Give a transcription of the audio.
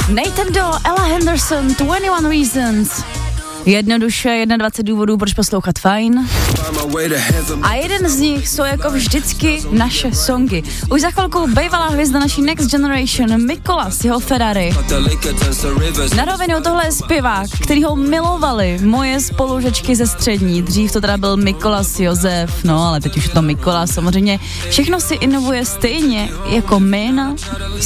Nathan Doe, Ella Henderson, 21 Reasons. Jednoduše 21 důvodů, proč poslouchat fajn. A jeden z nich jsou jako vždycky naše songy. Už za chvilku bývalá hvězda naší Next Generation, Mikolas, jeho Ferrari. Na rovinu tohle je zpěvák, který ho milovali moje spolužečky ze střední. Dřív to teda byl Mikolas Josef, no ale teď už to Mikolas. Samozřejmě všechno si inovuje stejně jako my na